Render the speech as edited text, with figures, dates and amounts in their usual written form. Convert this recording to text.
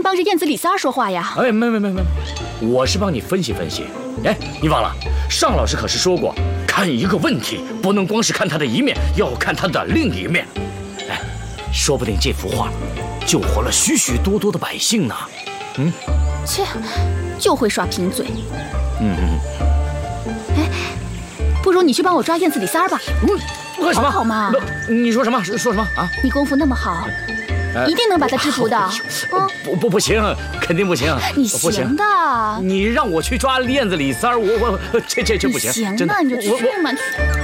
帮着燕子李三儿说话呀？ 哎，没，我是帮你分析分析。哎，你忘了，尚老师可是说过，看一个问题不能光是看它的一面，要看它的另一面。哎，说不定这幅画救活了许许多多的百姓呢。 切，就会耍贫嘴。哎，不如你去帮我抓燕子李三儿吧。 干什么？ 好嘛？ 你说什么？说什么啊？ 你功夫那么好，一定能把他制服的。 不行，肯定不行。 你行的。 你让我去抓燕子李三儿，这不行。 行的，你就去嘛去。